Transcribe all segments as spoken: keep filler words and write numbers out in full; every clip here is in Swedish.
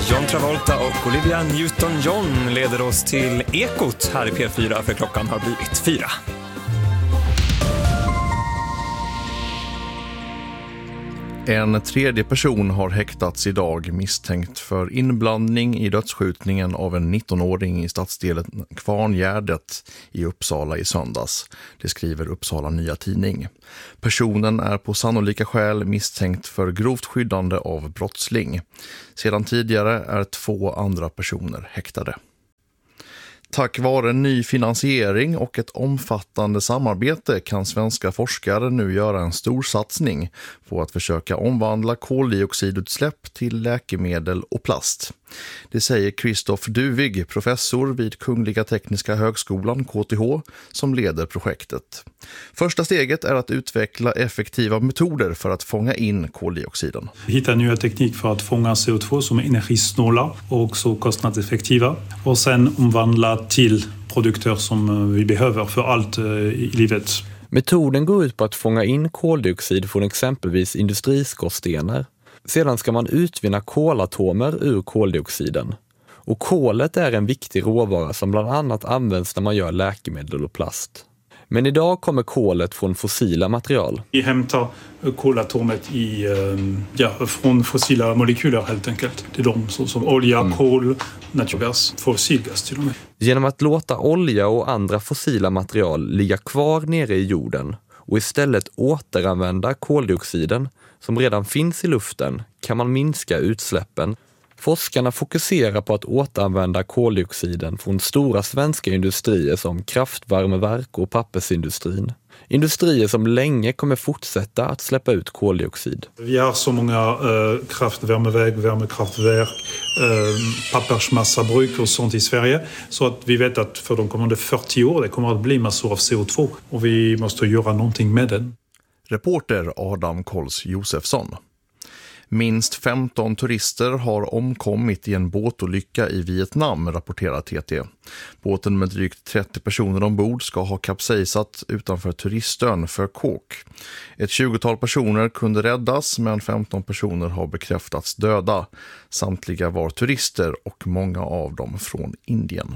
John Travolta och Olivia Newton-John leder oss till Ekot här i P fyra, för klockan har blivit fyra. En tredje person har häktats idag misstänkt för inblandning i dödsskjutningen av en nittonåring i stadsdelen Kvarngärdet i Uppsala i söndags. Det skriver Uppsala Nya Tidning. Personen är på sannolika skäl misstänkt för grovt skyddande av brottsling. Sedan tidigare är två andra personer häktade. Tack vare ny finansiering och ett omfattande samarbete kan svenska forskare nu göra en stor satsning på att försöka omvandla koldioxidutsläpp till läkemedel och plast. Det säger Christoph Duvig, professor vid Kungliga Tekniska högskolan K T H, som leder projektet. Första steget är att utveckla effektiva metoder för att fånga in koldioxiden. Vi hittar nya teknik för att fånga C O två som är energisnåla och också kostnadseffektiva, och sen omvandla till produkter som vi behöver för allt i livet. Metoden går ut på att fånga in koldioxid från exempelvis industriskorstenar. Sedan ska man utvinna kolatomer ur koldioxiden. Och kolet är en viktig råvara som bland annat används när man gör läkemedel och plast. Men idag kommer kolet från fossila material. Vi hämtar kolatomet i, ja, från fossila molekyler helt enkelt. Det är de som, som olja, mm. kol, naturgas, fossilgas till och med. Genom att låta olja och andra fossila material ligga kvar nere i jorden och istället återanvända koldioxiden som redan finns i luften kan man minska utsläppen. Forskarna fokuserar på att återanvända koldioxiden från stora svenska industrier som kraftvärmeverk och pappersindustrin. Industrier som länge kommer fortsätta att släppa ut koldioxid. Vi har så många äh, kraftvärmeverk, värmekraftverk, äh, pappersmassabruk och sånt i Sverige, så att vi vet att för de kommande fyrtio år det kommer att bli massor av C O två och vi måste göra någonting med den. Reporter Adam Kols Josefsson. Minst femton turister har omkommit i en båtolycka i Vietnam, rapporterar T T. Båten med drygt trettio personer ombord ska ha kapsejsat utanför turistön för Kok. Ett tjugotal personer kunde räddas, men femton personer har bekräftats döda. Samtliga var turister och många av dem från Indien.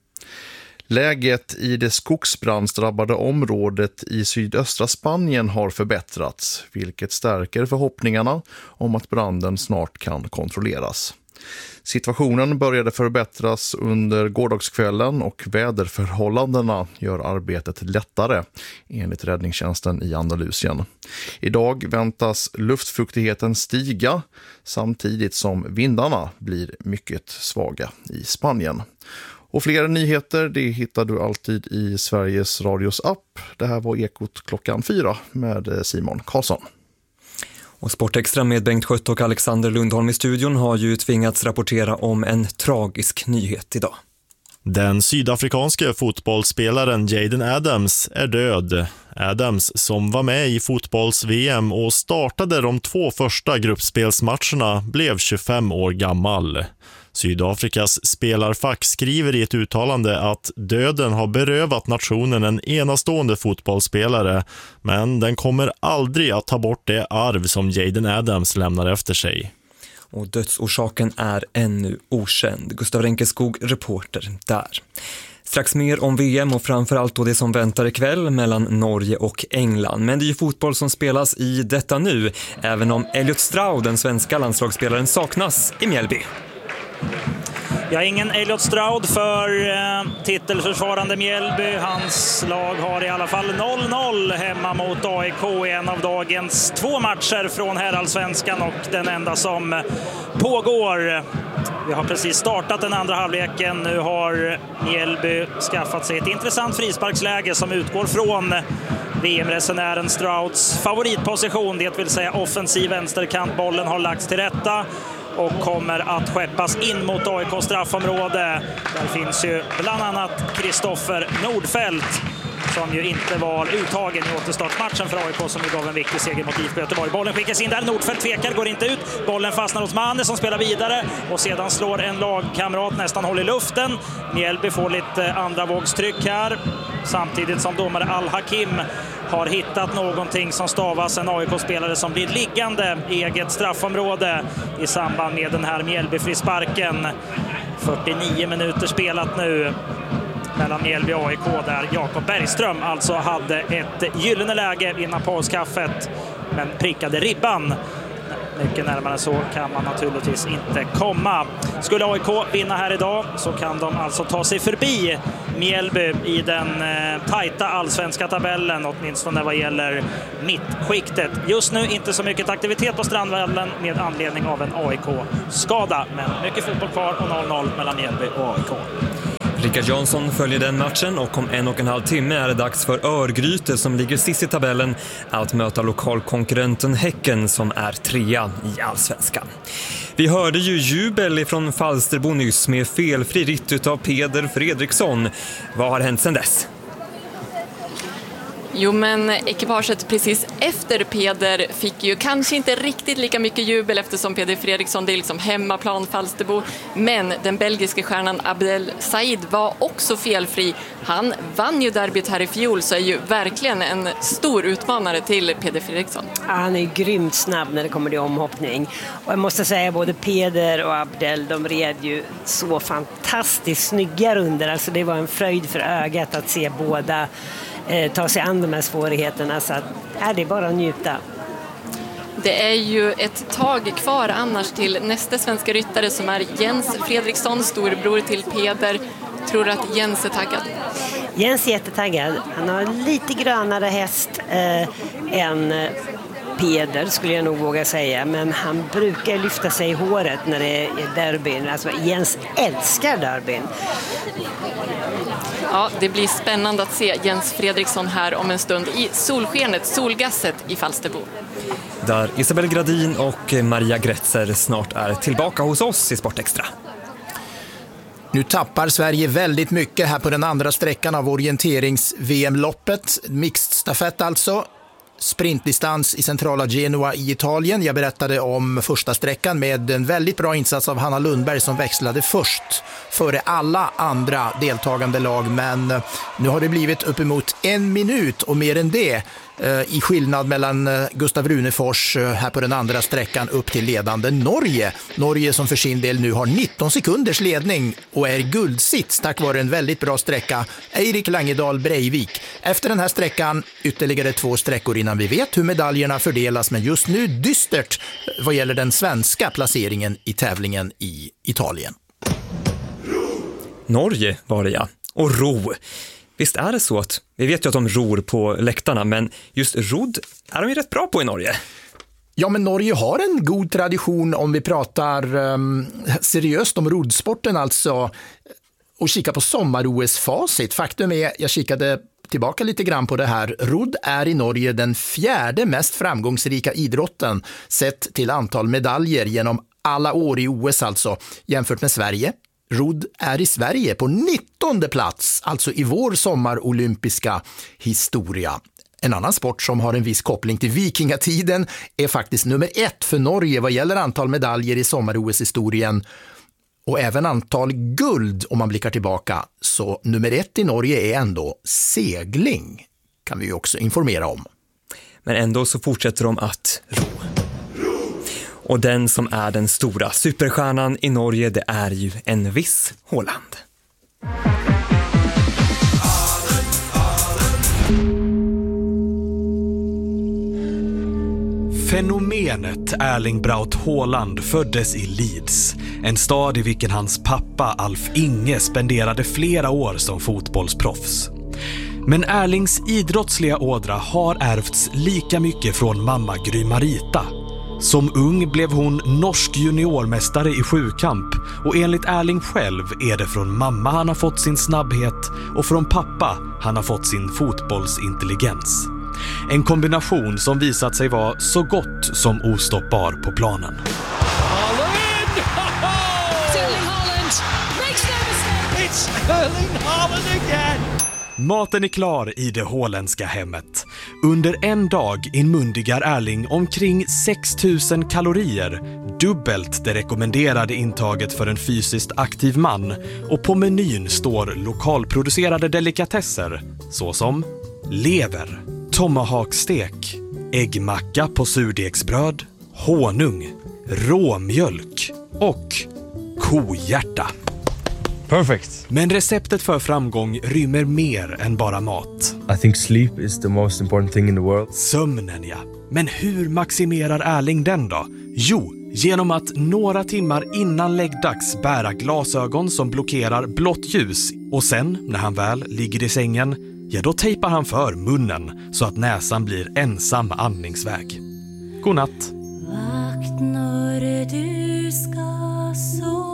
Läget i det skogsbrandsdrabbade området i sydöstra Spanien har förbättrats, vilket stärker förhoppningarna om att branden snart kan kontrolleras. Situationen började förbättras under gårdagskvällen och väderförhållandena gör arbetet lättare, enligt räddningstjänsten i Andalusien. Idag väntas luftfuktigheten stiga samtidigt som vindarna blir mycket svaga i Spanien. Och fler nyheter det hittar du alltid i Sveriges Radios app. Det här var Ekot klockan fyra med Simon Karlsson. Och Sportextra med Bengt Skött och Alexander Lundholm i studion har ju tvingats rapportera om en tragisk nyhet idag. Den sydafrikanske fotbollsspelaren Jaden Adams är död. Adams, som var med i fotbolls-V M och startade de två första gruppspelsmatcherna, blev tjugofem år gammal. Sydafrikas spelarfack skriver i ett uttalande att döden har berövat nationen en enastående fotbollsspelare, men den kommer aldrig att ta bort det arv som Jaden Adams lämnar efter sig. Och dödsorsaken är ännu okänd. Gustav Renkeskog, reporter där. Strax mer om V M och framförallt då det som väntar ikväll mellan Norge och England. Men det är ju fotboll som spelas i detta nu, även om Elliot Stroud, den svenska landslagsspelaren, saknas i Mjällby. Ja, ingen Elliot Stroud för eh, titelförsvarande Mjällby. Hans lag har i alla fall noll noll hemma mot A I K i en av dagens två matcher från herrallsvenskan och den enda som pågår. Vi har precis startat den andra halvleken. Nu har Mjällby skaffat sig ett intressant frisparksläge som utgår från V M-resenären Strouds favoritposition, det vill säga offensiv vänsterkant. Bollen har lagts till rätta och kommer att skeppas in mot A I K straffområde. Där finns ju bland annat Kristoffer Nordfeldt. som ju inte var uttagen i återstartsmatchen för A I K, som ju gav en viktig seger mot I F K Göteborg. Bollen skickas in där, Nordfeldt tvekar, går inte ut. Bollen fastnar hos Mane som spelar vidare och sedan slår en lagkamrat, nästan håller i luften. Mjällby får lite andra vågstryck här, samtidigt som domare Al-Hakim har hittat någonting som stavas en A I K-spelare som blir liggande i eget straffområde i samband med den här Mjällby-frisparken. fyrtionio minuter spelat nu mellan Mjällby och A I K, där Jakob Bergström alltså hade ett gyllene läge innan pauskaffet men prickade ribban. Mycket närmare så kan man naturligtvis inte komma. Skulle A I K vinna här idag så kan de alltså ta sig förbi Mjällby i den eh, tajta allsvenska tabellen, åtminstone vad gäller mittskiktet. Just nu inte så mycket aktivitet på Strandvallen med anledning av en A I K-skada, men mycket fotboll kvar och noll noll mellan Mjällby och A I K. Rickard Jansson följer den matchen och om en och en halv timme är det dags för Örgryte, som ligger sist i tabellen, att möta lokalkonkurrenten Häcken som är trea i allsvenskan. Vi hörde ju jubel ifrån Falsterbo nyss med felfri ritt utav Peder Fredriksson. Vad har hänt sedan dess? Jo, men ekipaget precis efter Peder fick ju kanske inte riktigt lika mycket jubel, eftersom Peder Fredriksson, det är liksom hemmaplan Falsterbo. Men den belgiska stjärnan Abdel Said var också felfri. Han vann ju derbyt här i fjol, så är ju verkligen en stor utmanare till Peder Fredriksson. Ja, han är ju grymt snabb när det kommer till omhoppning. Och jag måste säga, både Peder och Abdel, de red ju så fantastiskt snygga runder. Alltså det var en fröjd för ögat att se båda eh, ta sig an de här svårigheterna. Så att, är det bara att njuta. Det är ju ett tag kvar annars till nästa svenska ryttare, som är Jens Fredriksson, storbror till Peder. Tror du att Jens är taggad? Jens är jättetaggad. Han har lite grönare häst eh, än Peder, skulle jag nog våga säga. Men han brukar lyfta sig i håret när det är derbyn. Alltså, Jens älskar derbyn. Ja, det blir spännande att se Jens Fredriksson här om en stund i solskenet, solgasset i Falsterbo. Där Isabel Gradin och Maria Gretzer snart är tillbaka hos oss i Sportextra. Nu tappar Sverige väldigt mycket här på den andra sträckan av orienterings-V M-loppet. Mixed stafett alltså. Sprintdistans i centrala Genua i Italien. Jag berättade om första sträckan med en väldigt bra insats av Hanna Lundberg som växlade först före alla andra deltagande lag. Men nu har det blivit uppemot en minut och mer än det i skillnad mellan Gustav Runefors här på den andra sträckan upp till ledande Norge. Norge som för sin del nu har nitton sekunders ledning och är guldsits tack vare en väldigt bra sträcka, Eirik Langedal Breivik. Efter den här sträckan ytterligare två sträckor innan vi vet hur medaljerna fördelas, men just nu dystert vad gäller den svenska placeringen i tävlingen i Italien. Norge var det, ja. Och ro. Visst är det så att, vi vet ju att de ror på läktarna, men just rodd är de ju rätt bra på i Norge. Ja, men Norge har en god tradition om vi pratar um, seriöst om roddsporten alltså, och kika på sommar-O S-facit. Faktum är, jag kikade tillbaka lite grann på det här. Rodd är i Norge den fjärde mest framgångsrika idrotten sett till antal medaljer genom alla år i O S alltså, jämfört med Sverige. Rodd är i Sverige på nittonde plats, alltså i vår sommarolympiska historia. En annan sport som har en viss koppling till vikingatiden är faktiskt nummer ett för Norge vad gäller antal medaljer i sommar-O S-historien. Och även antal guld om man blickar tillbaka. Så nummer ett i Norge är ändå segling, kan vi ju också informera om. Men ändå så fortsätter de att ro. Och den som är den stora superstjärnan i Norge, det är ju en viss Haaland. Fenomenet Erling Braut Haaland föddes i Leeds, en stad i vilken hans pappa Alf Inge spenderade flera år som fotbollsproffs. Men Erlings idrottsliga ådra har ärvts lika mycket från mamma Gry Marita. Som ung blev hon norsk juniormästare i sjukamp och enligt Erling själv är det från mamma han har fått sin snabbhet och från pappa han har fått sin fotbollsintelligens. En kombination som visat sig vara så gott som ostoppbar på planen. Haaland! Erling Haaland makes no mistake. It's Erling Haaland again. Maten är klar i det holländska hemmet. Under en dag inmundigar Erling omkring sex tusen kalorier, dubbelt det rekommenderade intaget för en fysiskt aktiv man. Och på menyn står lokalproducerade delikatesser såsom lever, tomahawkstek, äggmacka på surdegsbröd, honung, råmjölk och kohjärta. Perfect. Men receptet för framgång rymmer mer än bara mat. I think sleep is the most important thing in the world. Sömnen, ja. Men hur maximerar Erling den då? Jo, genom att några timmar innan läggdags bära glasögon som blockerar blått ljus. Och sen, när han väl ligger i sängen, ja då tejpar han för munnen så att näsan blir ensam andningsväg. Godnatt. Vakt när du ska sova.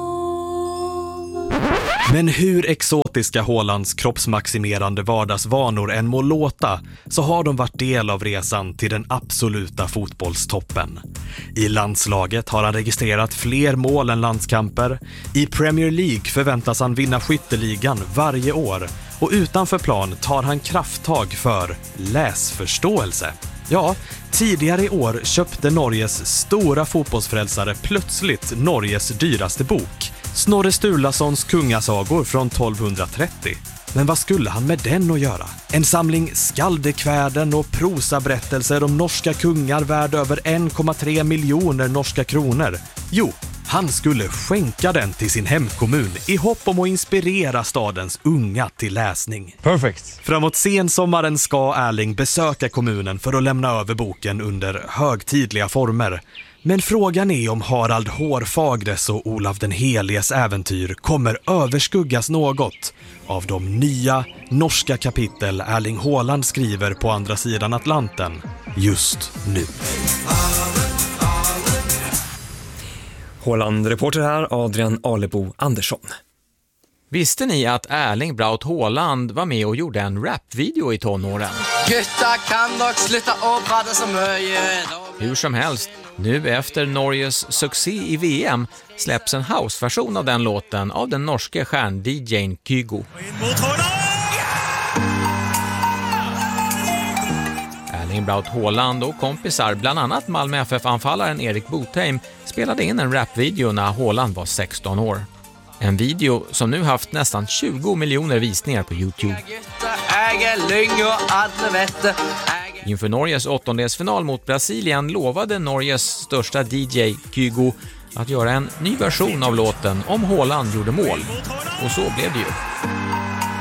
Men hur exotiska Haalands kroppsmaximerande vardagsvanor än må låta så har de varit del av resan till den absoluta fotbollstoppen. I landslaget har han registrerat fler mål än landskamper. I Premier League förväntas han vinna skytteligan varje år. Och utanför plan tar han krafttag för läsförståelse. Ja, tidigare i år köpte Norges stora fotbollsfrälsare plötsligt Norges dyraste bok. Snorre Sturlasons kungasagor från tolvhundratrettio. Men vad skulle han med den att göra? En samling skaldekväden och prosaberättelser om norska kungar värd över en komma tre miljoner norska kronor. Jo, han skulle skänka den till sin hemkommun i hopp om att inspirera stadens unga till läsning. Perfect. Framåt sensommaren ska Erling besöka kommunen för att lämna över boken under högtidliga former. Men frågan är om Harald Hårfagres och Olav den Heliges äventyr kommer överskuggas något av de nya norska kapitel Erling Haaland skriver på andra sidan Atlanten just nu. Haaland-reporter här, Adrian Alebo Andersson. Visste ni att Erling Braut Haaland var med och gjorde en rapvideo i tonåren? Gutta kan dock sluta och prata som möjligt. Hur som helst, nu efter Norges succé i V M släpps en houseversion av den låten av den norske stjärn-D J:n Kygo. Erling Braut Haaland och kompisar, bland annat Malmö F F-anfallaren Erik Botheim, spelade in en rapvideo när Haaland var sexton år. En video som nu haft nästan tjugo miljoner visningar på YouTube. Inför Norges åttondelsfinal mot Brasilien lovade Norges största D J Kygo att göra en ny version av låten om Haaland gjorde mål. Och så blev det ju.